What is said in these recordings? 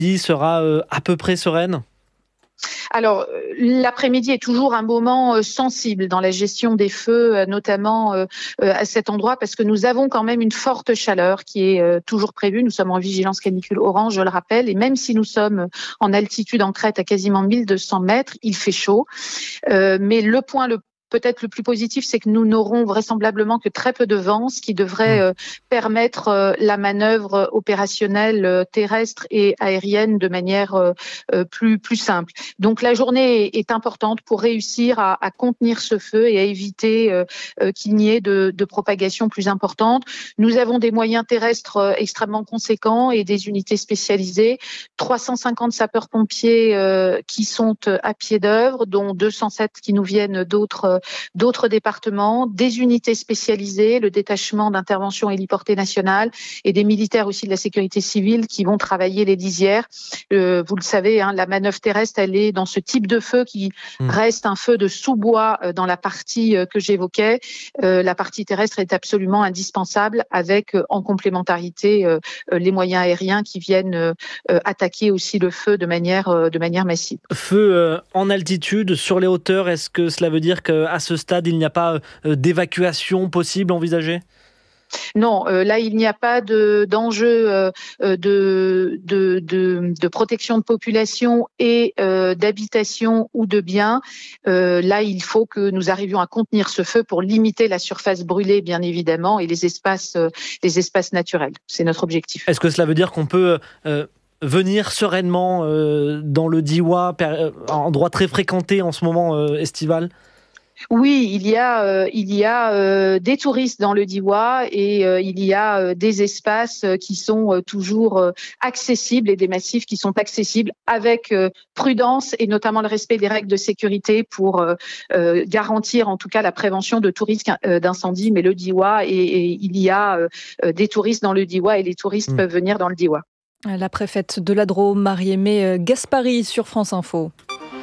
sera à peu près sereine ? Alors, l'après-midi est toujours un moment sensible dans la gestion des feux, notamment à cet endroit, parce que nous avons quand même une forte chaleur qui est toujours prévue. Nous sommes en vigilance canicule orange, je le rappelle, et même si nous sommes en altitude en crête à quasiment 1200 mètres, il fait chaud. Mais le point peut-être le plus positif, c'est que nous n'aurons vraisemblablement que très peu de vent, ce qui devrait permettre la manœuvre opérationnelle terrestre et aérienne de manière plus simple. Donc la journée est importante pour réussir à contenir ce feu et à éviter qu'il n'y ait de propagation plus importante. Nous avons des moyens terrestres extrêmement conséquents et des unités spécialisées. 350 sapeurs-pompiers qui sont à pied d'œuvre, dont 207 qui nous viennent d'autres départements, des unités spécialisées, le détachement d'intervention héliportée nationale et des militaires aussi de la sécurité civile qui vont travailler les lisières. Vous le savez, la manœuvre terrestre, elle est dans ce type de feu qui reste un feu de sous-bois dans la partie que j'évoquais. La partie terrestre est absolument indispensable avec en complémentarité les moyens aériens qui viennent attaquer aussi le feu de manière massive. Feu en altitude, sur les hauteurs, est-ce que cela veut dire qu'à ce stade, il n'y a pas d'évacuation possible envisagée ? Non, là il n'y a pas d'enjeu de protection de population et d'habitation ou de biens. Là, il faut que nous arrivions à contenir ce feu pour limiter la surface brûlée, bien évidemment, et les espaces naturels. C'est notre objectif. Est-ce que cela veut dire qu'on peut venir sereinement dans le Diois, endroit très fréquenté en ce moment estival ? Oui, il y a des touristes dans le Diois et il y a des espaces qui sont toujours accessibles et des massifs qui sont accessibles avec prudence et notamment le respect des règles de sécurité pour garantir en tout cas la prévention de tout risque d'incendie. Mais le Diois, et il y a des touristes dans le Diois et les touristes peuvent venir dans le Diois. La préfète de la Drôme, Marie-Aimée Gaspari sur France Info.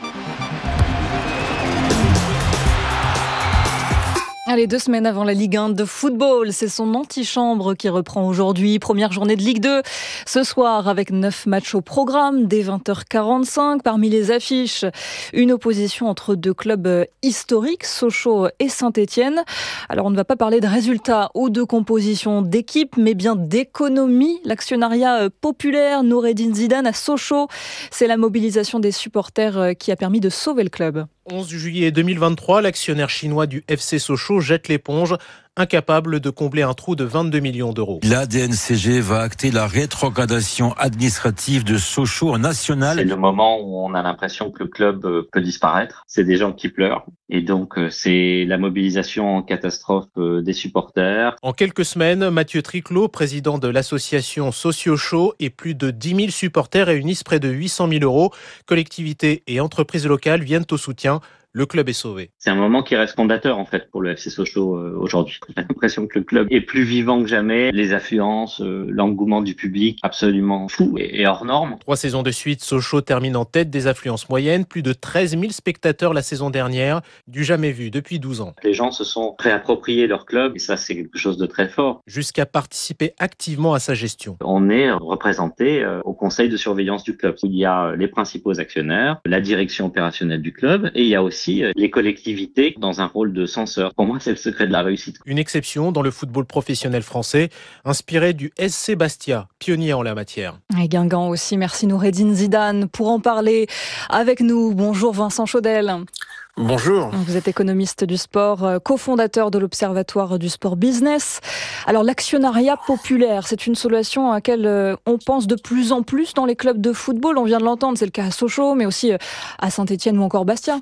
Allez, 2 semaines avant la Ligue 1 de football, c'est son antichambre qui reprend aujourd'hui. Première journée de Ligue 2 ce soir avec 9 matchs au programme dès 20h45. Parmi les affiches, une opposition entre 2 clubs historiques, Sochaux et Saint-Étienne. Alors on ne va pas parler de résultats ou de composition d'équipe, mais bien d'économie. L'actionnariat populaire Noureddine Zidane à Sochaux, c'est la mobilisation des supporters qui a permis de sauver le club. 11 juillet 2023, l'actionnaire chinois du FC Sochaux jette l'éponge, incapable de combler un trou de 22 millions d'euros. La DNCG va acter la rétrogradation administrative de Sochaux en national. C'est le moment où on a l'impression que le club peut disparaître. C'est des gens qui pleurent. Et donc, c'est la mobilisation en catastrophe des supporters. En quelques semaines, Mathieu Triclot, président de l'association Socio-Chaud, et plus de 10 000 supporters réunissent près de 800 000 euros. Collectivités et entreprises locales viennent au soutien. Le club est sauvé. C'est un moment qui reste fondateur en fait pour le FC Sochaux aujourd'hui. J'ai l'impression que le club est plus vivant que jamais. Les affluences, l'engouement du public absolument fou et hors norme. 3 saisons de suite, Sochaux termine en tête des affluences moyennes. Plus de 13 000 spectateurs la saison dernière, du jamais vu depuis 12 ans. Les gens se sont réappropriés leur club et ça c'est quelque chose de très fort. Jusqu'à participer activement à sa gestion. On est représenté au conseil de surveillance du club. Il y a les principaux actionnaires, la direction opérationnelle du club et il y a aussi les collectivités dans un rôle de censeur. Pour moi, c'est le secret de la réussite. Une exception dans le football professionnel français, inspiré du SC Bastia, pionnier en la matière. Et Guingamp aussi, merci Noureddine Zidane. Pour en parler avec nous, bonjour Vincent Chaudel. Bonjour. Vous êtes économiste du sport, cofondateur de l'Observatoire du sport business. Alors l'actionnariat populaire, c'est une solution à laquelle on pense de plus en plus dans les clubs de football. On vient de l'entendre, c'est le cas à Sochaux, mais aussi à Saint-Étienne ou encore Bastia.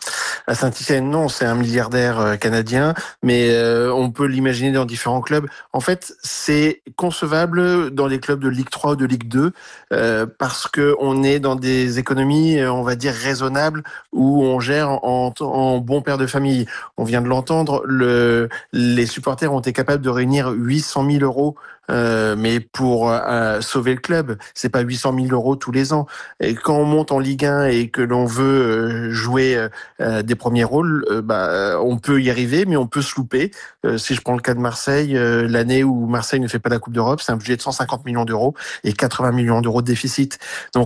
À Saint-Étienne, non, c'est un milliardaire canadien, mais on peut l'imaginer dans différents clubs. En fait, c'est concevable dans les clubs de Ligue 3 ou de Ligue 2 parce que on est dans des économies, on va dire, raisonnables où on gère en bon père de famille. On vient de l'entendre, les supporters ont été capables de réunir 800 000 euros mais pour sauver le club. C'est pas 800 000 euros tous les ans. Et quand on monte en Ligue 1 et que l'on veut jouer des premiers rôles, on peut y arriver, mais on peut se louper. Si je prends le cas de Marseille, l'année où Marseille ne fait pas la Coupe d'Europe, c'est un budget de 150 millions d'euros et 80 millions d'euros de déficit. Donc